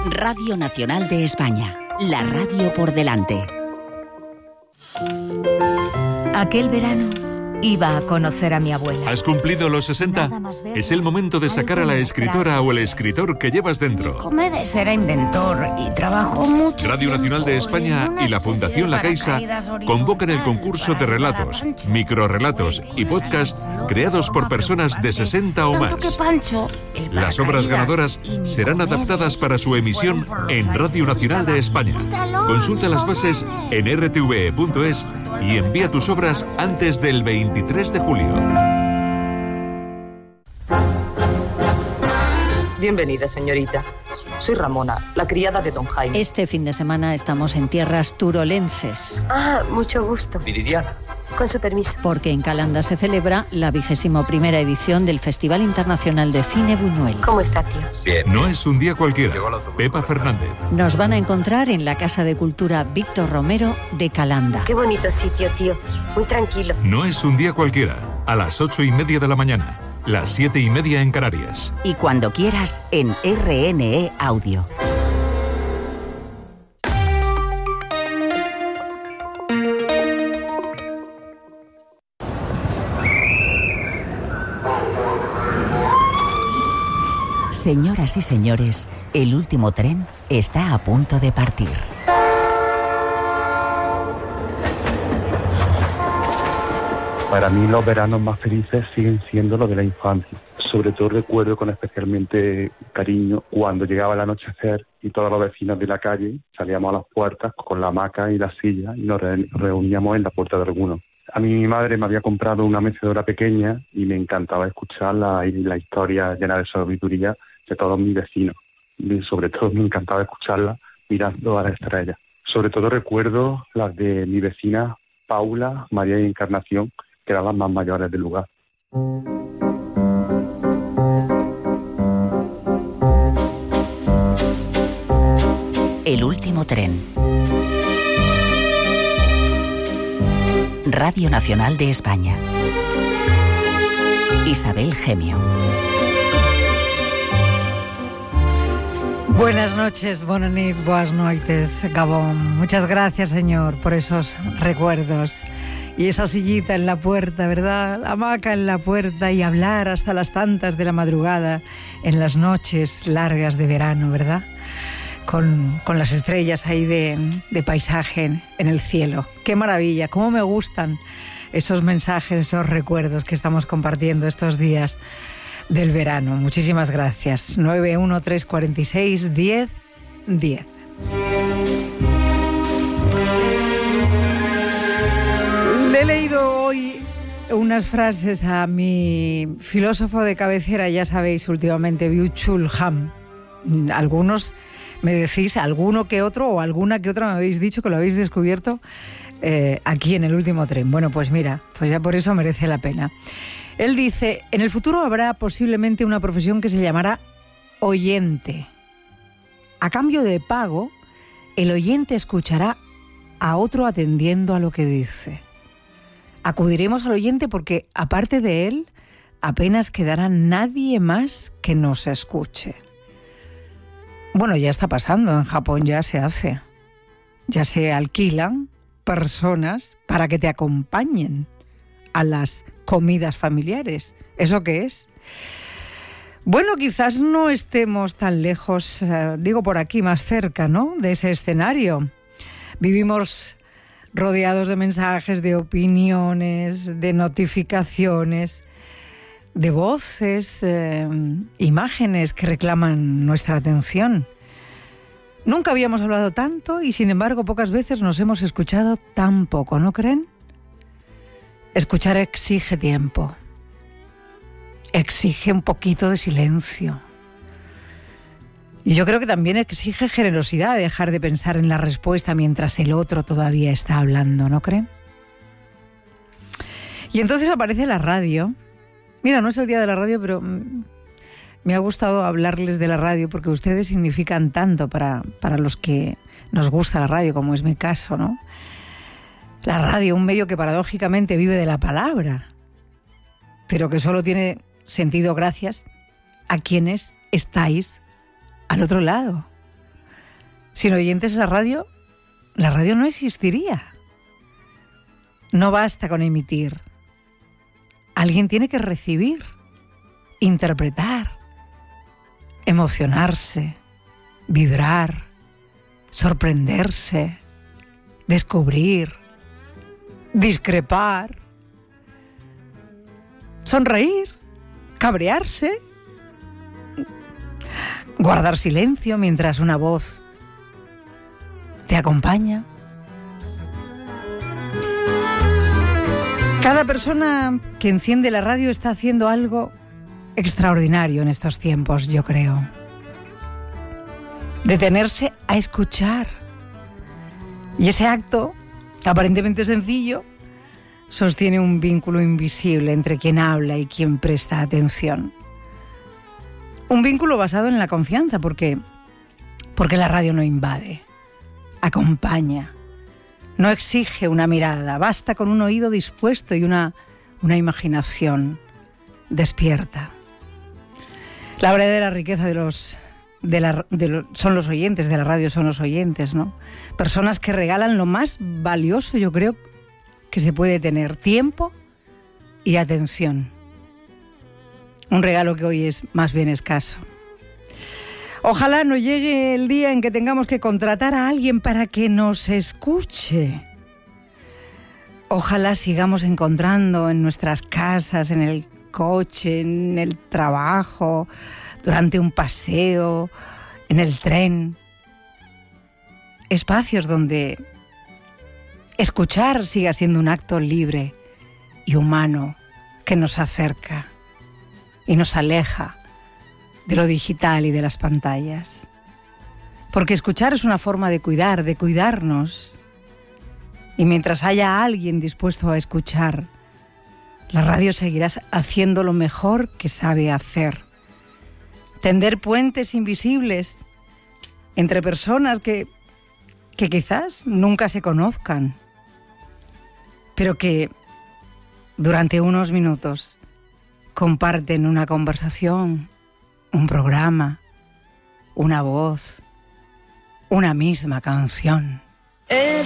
Radio Nacional de España, la radio por delante. Aquel verano iba a conocer a mi abuela. ¿Has cumplido los 60? Es el momento de sacar a la escritora o el escritor que llevas dentro. Comedes era inventor y trabajó mucho. Radio Nacional de España y la Fundación La Caixa convocan el concurso de relatos, microrrelatos y podcast creados por personas de 60 o más. Las obras ganadoras serán adaptadas para su emisión en Radio Nacional de España. Consulta las bases en rtve.es y envía tus obras antes del 23 de julio. Bienvenida, señorita. Soy Ramona, la criada de don Jaime. Este fin de semana estamos en tierras turolenses. Ah, mucho gusto. Viridiana. Con su permiso. Porque en Calanda se celebra la 21ª edición del Festival Internacional de Cine Buñuel. ¿Cómo está, tío? Bien. No es un día cualquiera. Pepa Fernández. Nos van a encontrar en la Casa de Cultura Víctor Romero de Calanda. Qué bonito sitio, tío. Muy tranquilo. No es un día cualquiera. A las 8:30 de la mañana. Las 7:30 en Canarias. Y cuando quieras en RNE Audio. Señoras y señores, el último tren está a punto de partir. Para mí los veranos más felices siguen siendo los de la infancia. Sobre todo recuerdo con especialmente cariño cuando llegaba el anochecer y todos los vecinos de la calle salíamos a las puertas con la hamaca y la silla y nos reuníamos en la puerta de alguno. A mí mi madre me había comprado una mecedora pequeña y me encantaba escucharla y la historia llena de sabiduría de todos mis vecinos. Y sobre todo me encantaba escucharla mirando a las estrellas. Sobre todo recuerdo las de mi vecina Paula, María y Encarnación, que eran las más mayores del lugar. El último tren. Radio Nacional de España. Isabel Gemio. Buenas noches, bona nit, boas noites, Gabón. Muchas gracias, Señor, por esos recuerdos. Y esa sillita en la puerta, ¿verdad? La hamaca en la puerta y hablar hasta las tantas de la madrugada en las noches largas de verano, ¿verdad? Con las estrellas ahí de paisaje en el cielo. ¡Qué maravilla! ¡Cómo me gustan esos mensajes, esos recuerdos que estamos compartiendo estos días del verano! Muchísimas gracias. 913461010. Le he leído hoy unas frases a mi filósofo de cabecera, ya sabéis, últimamente, Byung-Chul Han. Algunos me decís, alguno que otro o alguna que otra me habéis dicho que lo habéis descubierto aquí en el último tren. Bueno, pues mira, pues ya por eso merece la pena. Él dice, en el futuro habrá posiblemente una profesión que se llamará oyente. A cambio de pago, el oyente escuchará a otro atendiendo a lo que dice. Acudiremos al oyente porque, aparte de él, apenas quedará nadie más que nos escuche. Bueno, ya está pasando, en Japón ya se hace. Ya se alquilan personas para que te acompañen a las comidas familiares. ¿Eso qué es? Bueno, quizás no estemos tan lejos, digo por aquí más cerca, ¿no?, de ese escenario. Vivimos rodeados de mensajes, de opiniones, de notificaciones, de voces, imágenes que reclaman nuestra atención. Nunca habíamos hablado tanto y, sin embargo, pocas veces nos hemos escuchado tan poco, ¿no creen? Escuchar exige tiempo, exige un poquito de silencio. Y yo creo que también exige generosidad dejar de pensar en la respuesta mientras el otro todavía está hablando, ¿no creen? Y entonces aparece la radio. Mira, no es el día de la radio, pero me ha gustado hablarles de la radio porque ustedes significan tanto para los que nos gusta la radio, como es mi caso, ¿no? La radio, un medio que paradójicamente vive de la palabra, pero que solo tiene sentido gracias a quienes estáis al otro lado, Sin oyentes la radio no existiría. No basta con emitir. Alguien tiene que recibir, interpretar, emocionarse, vibrar, sorprenderse, descubrir, discrepar, sonreír, cabrearse, guardar silencio mientras una voz te acompaña. Cada persona que enciende la radio está haciendo algo extraordinario en estos tiempos, yo creo. Detenerse a escuchar. Y ese acto, aparentemente sencillo, sostiene un vínculo invisible entre quien habla y quien presta atención. Un vínculo basado en la confianza, porque la radio no invade, acompaña, no exige una mirada, basta con un oído dispuesto y una imaginación despierta. La verdadera riqueza son los oyentes de la radio, son los oyentes, ¿no? Personas que regalan lo más valioso, yo creo, que se puede tener: tiempo y atención. Un regalo que hoy es más bien escaso. Ojalá no llegue el día en que tengamos que contratar a alguien para que nos escuche. Ojalá sigamos encontrando en nuestras casas, en el coche, en el trabajo, durante un paseo, en el tren, espacios donde escuchar siga siendo un acto libre y humano que nos acerca y nos aleja de lo digital y de las pantallas. Porque escuchar es una forma de cuidar, de cuidarnos. Y mientras haya alguien dispuesto a escuchar, la radio seguirá haciendo lo mejor que sabe hacer. Tender puentes invisibles entre personas que quizás nunca se conozcan, pero que durante unos minutos comparten una conversación, un programa, una voz, una misma canción.